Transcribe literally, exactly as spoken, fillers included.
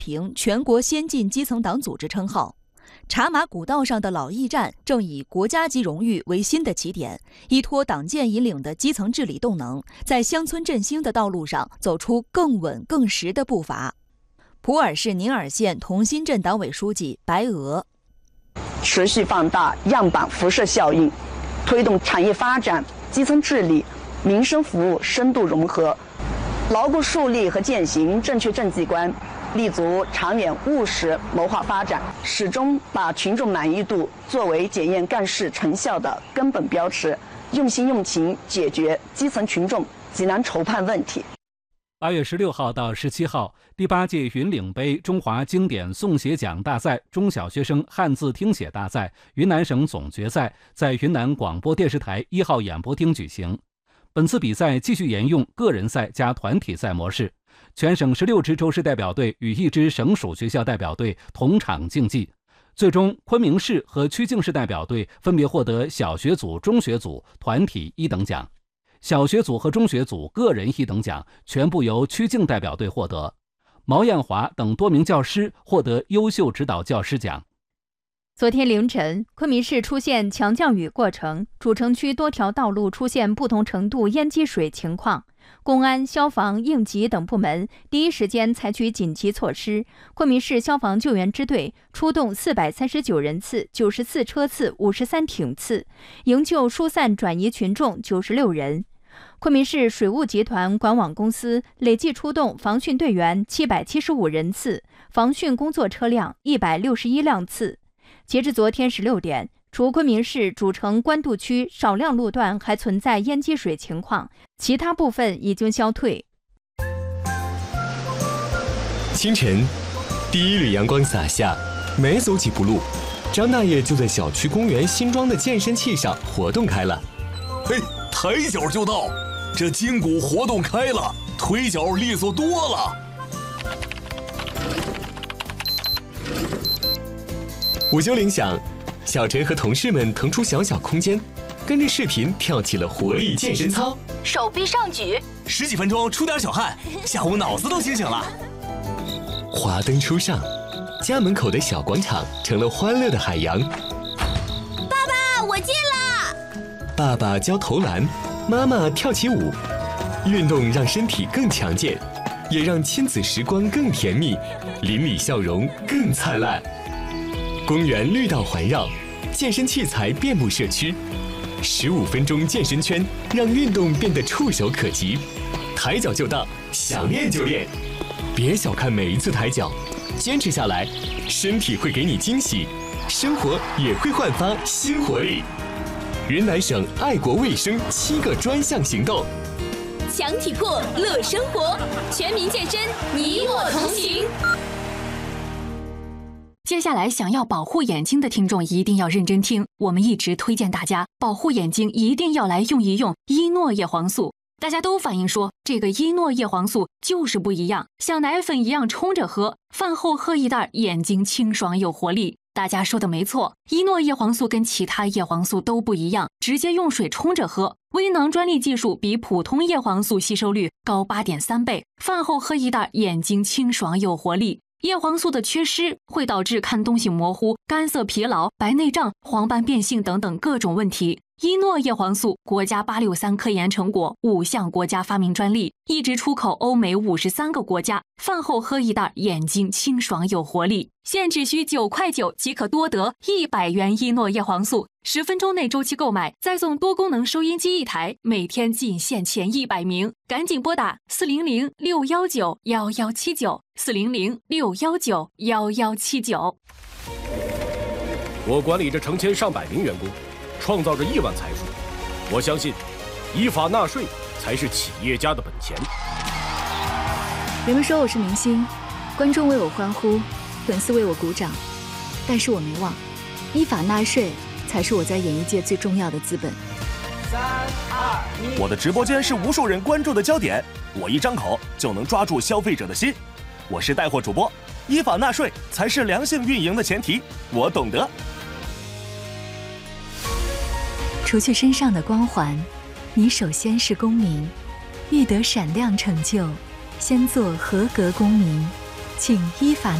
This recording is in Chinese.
评全国先进基层党组织称号。茶马古道上的老驿站正以国家级荣誉为新的起点，依托党建引领的基层治理动能，在乡村振兴的道路上走出更稳更实的步伐。普洱市宁洱县同心镇党委书记白鹅： 持续放大样板辐射效应，推动产业发展、基层治理、民生服务深度融合，牢固树立和践行正确政绩观，立足长远务实谋划发展，始终把群众满意度作为检验干事成效的根本标尺，用心用情解决基层群众急难愁盼问题。 八月十六号到十七号，第八届云岭杯中华经典诵写奖大赛中小学生汉字听写大赛云南省总决赛在云南广播电视台一号演播厅举行。本次比赛继续沿用个人赛加团体赛模式，全省十六支州市代表队与一支省属学校代表队同场竞技。最终，昆明市和曲靖市代表队分别获得小学组、中学组团体一等奖。小学组和中学组个人一等奖全部由曲靖代表队获得，毛艳华等多名教师获得优秀指导教师奖。 昨天凌晨，昆明市出现强降雨过程，主城区多条道路出现不同程度淹积水情况。公安、消防、应急等部门第一时间采取紧急措施。昆明市消防救援支队出动四百三十九人次、九十四车次、五十三艇次，营救疏散转移群众九十六人。昆明市水务集团管网公司累计出动防汛队员七百七十五人次，防汛工作车辆一百六十一辆次。截至昨天十六点，除昆明市主城官渡区少量路段还存在淹积水情况，其他部分已经消退。 清晨，第一缕阳光洒下，没走几步路，张大爷就在小区公园新装的健身器上活动开了。 嘿，抬脚就到，这筋骨活动开了，腿脚利索多了。 午休铃响，小陈和同事们腾出小小空间，跟着视频跳起了活力健身操， 手臂上举， 十几分钟出点小汗，下午脑子都清醒了。 华灯初上，家门口的小广场成了欢乐的海洋。 爸爸，我进了。 爸爸教投篮，妈妈跳起舞，运动让身体更强健，也让亲子时光更甜蜜，邻里笑容更灿烂。公园绿道环绕，健身器材遍布社区，十五分钟健身圈让运动变得触手可及，抬脚就到，想练就练。别小看每一次抬脚，坚持下来，身体会给你惊喜，生活也会焕发新活力。云南省爱国卫生七个专项行动， 强体魄，乐生活，全民健身，你我同行。 接下来想要保护眼睛的听众一定要认真听，我们一直推荐大家保护眼睛一定要来用一用伊诺叶黄素。大家都反映说这个伊诺叶黄素就是不一样，像奶粉一样冲着喝，饭后喝一袋，眼睛清爽有活力。大家说的没错，伊诺叶黄素跟其他叶黄素都不一样，直接用水冲着喝。微囊专利技术比普通叶黄素吸收率高 八点三 倍，饭后喝一袋，眼睛清爽有活力。叶黄素的缺失会导致看东西模糊、干涩疲劳、白内障、黄斑变性等等各种问题。伊诺叶黄素国家八六三科研成果，五项国家发明专利，一直出口欧美五十三个国家。饭后喝一袋，眼睛清爽有活力。现只需九块九即可多得一百元伊诺叶黄素，十分钟内周期购买，再送多功能收音机一台，每天仅限前一百名，赶紧拨打四零零六幺九幺幺七九四零零六幺九幺幺七九。 我管理着成千上百名员工，创造着亿万财富。我相信，依法纳税才是企业家的本钱。 人们说我是明星，观众为我欢呼，粉丝为我鼓掌，但是我没忘，依法纳税才是我在演艺界最重要的资本。 三二一，我的直播间是无数人关注的焦点，我一张口就能抓住消费者的心。我是带货主播，依法纳税才是良性运营的前提，我懂得。 除去身上的光环，你首先是公民，欲得闪亮成就，先做合格公民， 请依法